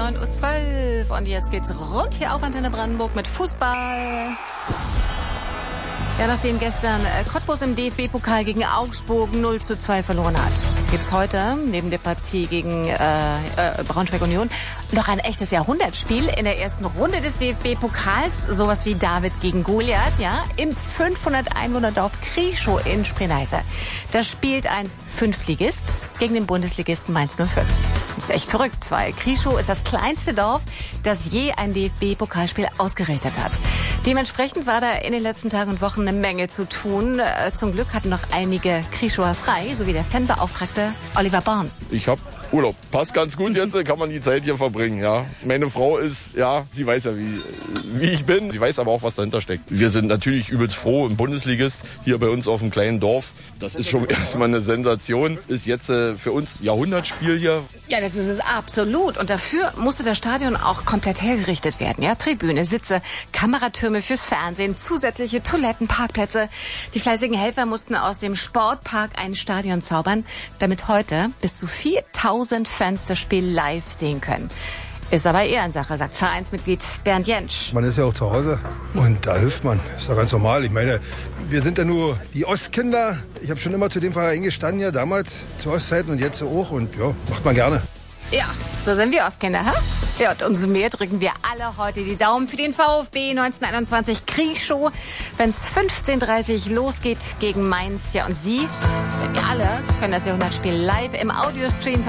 9:12 Uhr und jetzt geht's rund hier auf Antenne Brandenburg mit Fußball. Ja, nachdem gestern Cottbus im DFB-Pokal gegen Augsburg 0:2 verloren hat, gibt's heute neben der Partie gegen Braunschweig Union noch ein echtes Jahrhundertspiel in der ersten Runde des DFB-Pokals. Sowas wie David gegen Goliath, ja, im 500-Einwohner-Dorf Krieschow in Spree-Neiße. Da spielt ein Fünftligist gegen den Bundesligisten Mainz 05. Das ist echt verrückt, weil Krieschow ist das kleinste Dorf, das je ein DFB-Pokalspiel ausgerichtet hat. Dementsprechend war da in den letzten Tagen und Wochen eine Menge zu tun. Zum Glück hatten noch einige Krieschower frei, sowie der Fanbeauftragte Oliver Born. Ich habe Urlaub. Passt ganz gut jetzt, kann man die Zeit hier verbringen, ja. Meine Frau ist, ja, sie weiß ja, wie ich bin. Sie weiß aber auch, was dahinter steckt. Wir sind natürlich übelst froh im Bundesligist, hier bei uns auf dem kleinen Dorf. Das ist schon erstmal eine Sensation. Ist jetzt für uns ein Jahrhundertspiel hier. Ja, das ist es absolut. Und dafür musste das Stadion auch komplett hergerichtet werden. Ja, Tribüne, Sitze, Kameratürme fürs Fernsehen, zusätzliche Toiletten, Parkplätze. Die fleißigen Helfer mussten aus dem Sportpark ein Stadion zaubern, damit heute bis zu 4000 Fans das Spiel live sehen können. Ist aber Ehrensache, sagt Vereinsmitglied Bernd Jentsch. Man ist ja auch zu Hause und da hilft man. Ist ja ganz normal. Ich meine, wir sind ja nur die Ostkinder. Ich habe schon immer zu dem Verein gestanden, ja, damals zu Ostzeiten und jetzt auch. Und ja, macht man gerne. Ja, so sind wir Ostkinder, hä? Ja, und umso mehr drücken wir alle heute die Daumen für den VfB 1921 Krieschow, wenn es 15:30 Uhr losgeht gegen Mainz. Ja, und Sie, wir alle können das Jahrhundertspiel live im Audiostream